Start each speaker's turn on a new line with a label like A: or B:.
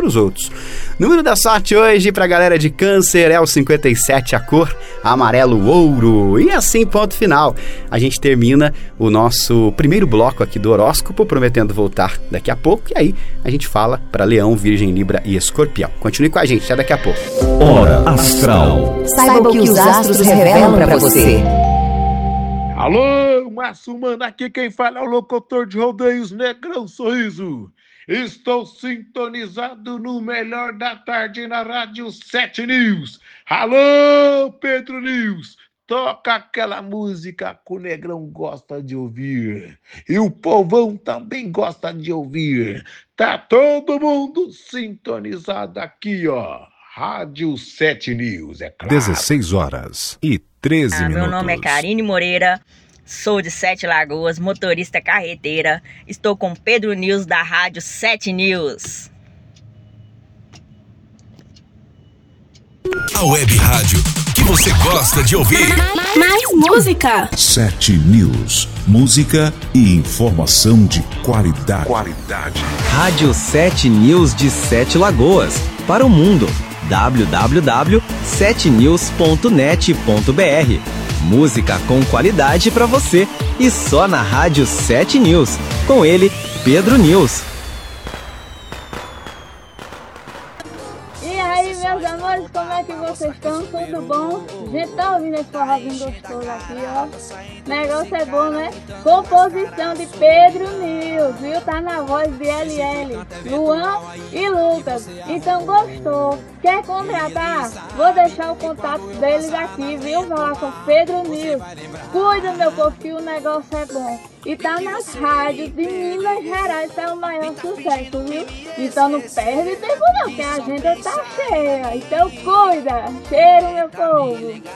A: para os outros. Número da sorte hoje para a galera de Câncer é o 57, a cor amarelo ouro. E assim, ponto final. A gente termina o nosso primeiro bloco aqui do horóscopo, prometendo voltar daqui a pouco. E aí a gente fala para Leão, Virgem, Libra e Escorpião. Continue com a gente, até daqui a pouco.
B: Hora Astral.
C: Saiba o que os astros revelam para você.
D: Alô, Márcio Mano, aqui quem fala é o locutor de rodeios Negrão Sorriso. Estou sintonizado no melhor da tarde na Rádio 7 News. Alô, Pedro News, toca aquela música que o Negrão gosta de ouvir. E o povão também gosta de ouvir. Tá todo mundo sintonizado aqui, ó. Rádio 7 News, é claro.
B: 16h13 minutos.
E: Meu nome é Karine Moreira, sou de Sete Lagoas, motorista carreteira. Estou com Pedro News da Rádio 7 News.
F: A web rádio que você gosta de ouvir.
G: Mais música.
B: 7 News. Música e informação de qualidade.
H: Rádio 7 News de Sete Lagoas. Para o mundo. www.7news.net.br. Música com qualidade para você e só na Rádio 7 News. Com ele, Pedro News.
I: E aí, meus amores, como é que vocês estão? Tudo bom? A gente tá ouvindo esse forrozinho gostoso aqui, ó. O negócio é bom, né? Composição de Pedro News, viu? Tá na voz de LL, Luan e Lucas. Então, gostou? Quer contratar? Vou deixar o contato deles aqui, viu? Vai lá com Pedro News. Cuida, meu povo, que o negócio é bom. E tá nas rádios de Minas Gerais, tá o maior sucesso, viu? Então não perde tempo não, que a agenda tá cheia. Então cuida. Cheiro, meu povo.